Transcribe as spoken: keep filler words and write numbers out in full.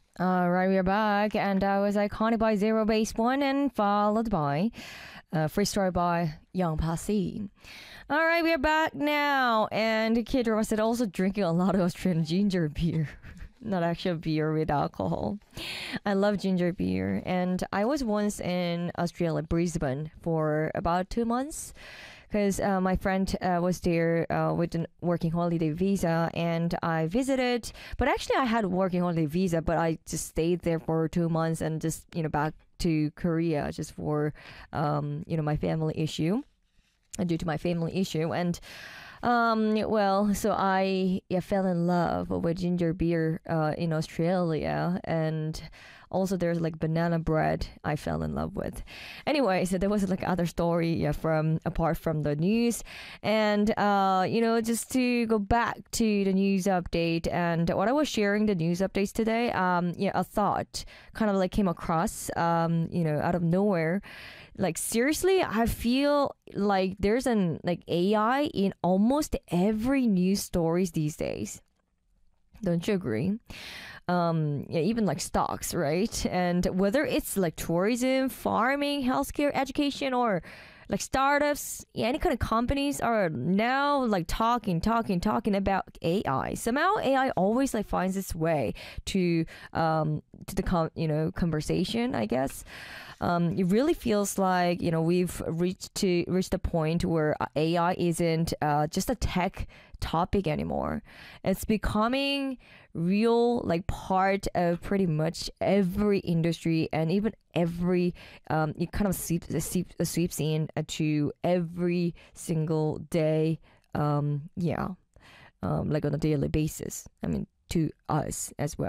All right, we're back, and that was Iconic by Zero Base One, and followed by uh, Freestyle by Young Passy. All right, we're back now, and Kid Ross is also drinking a lot of Australian ginger beer. Not actual beer with alcohol. I love ginger beer, and I was once in Australia, Brisbane, for about two months because uh, my friend uh, was there uh, with a working holiday visa, and I visited. But actually, I had a working holiday visa, but I just stayed there for two months and just you know back to Korea just for um, you know my family issue, uh, due to my family issue, and um, well, so I yeah, fell in love with ginger beer uh, in Australia, and also there's like banana bread I fell in love with. Anyway, so there was like other story yeah, from apart from the news, and uh, you know just to go back to the news update and what I was sharing the news updates today. Um, yeah, a thought kind of like came across um, you know out of nowhere, like seriously, I feel like there's an like A I in almost every news stories these days. Don't you agree? Um, yeah, even like stocks, right? And whether it's like tourism, farming, healthcare, education, or like startups, yeah, any kind of companies are now like talking, talking, talking about A I. Somehow A I always like finds its way to um to the con- you know conversation, I guess. Um, it really feels like you know we've reached to reached a point where A I isn't uh, just a tech topic anymore. It's becoming real like part of pretty much every industry, and even every um, it kind of sweeps sweeps, sweeps in to every single day. Um, yeah, um, like on a daily basis. I mean, to us as well.